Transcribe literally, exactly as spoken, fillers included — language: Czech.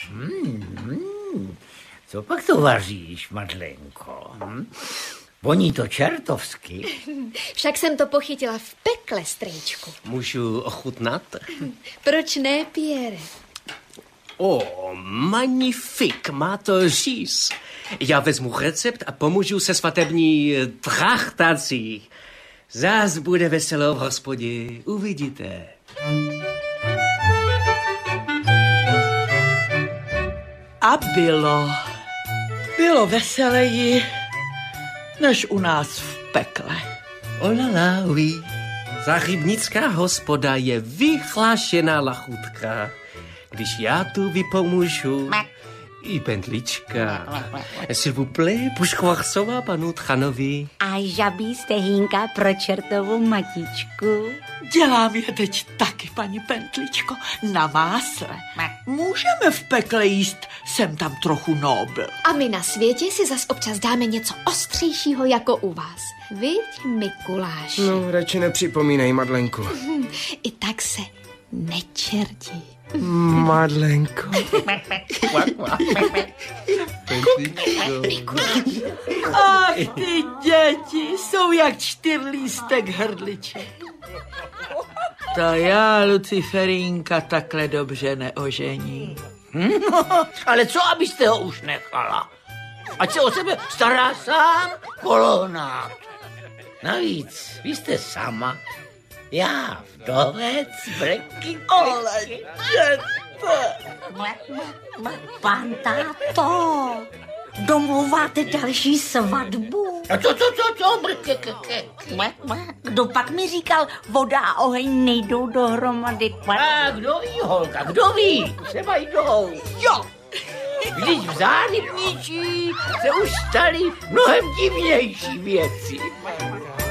Hmm, co pak to vaříš, Madlenko? Hm? Voní to čertovsky. Však jsem to pochytila v pekle, strýčku. Můžu ochutnat? Proč ne, Pierre? O, magnifik, má to říz. Já vezmu recept a pomůžu se svatební trachtací. Zás bude veselo v hospodě, uvidíte. A bylo. Bylo veseleji, než u nás v pekle. Olala, oui. Zahybnická hospoda je vyhlášená lachutka. Když já tu vypomůžu, i pentlička. S'il vous plaît, puškvachcová panu Tchanovi. A žabí stehínka pro čertovou matičku. Dělám je teď taky, paní Pentličko, na másle. Můžeme v pekle jíst sem tam trochu nobl. A my na světě si zas občas dáme něco ostřejšího jako u vás. Viď, Mikuláši? No, radši nepřipomínej, Madlenku. I tak se nečerdí. Madlenko. Ach, ty děti jsou jak čtyřlístek hrdliček. To já, Luciferínka, takhle dobře neožení. No, ale co, abyste ho už nechala? Ať se o sebe stará sám kolonát. Navíc, vy jste sama. Já vdovec, breky, Ale děte. Pan táto, domluváte další svatbu? A co, co, co, co, breky, ke, ke. Kdo pak mi říkal, voda a oheň nejdou dohromady? A kdo ví, holka, kdo ví, třeba jdou. Jo. Když v Zálibničí se už staly mnohem divnější věci.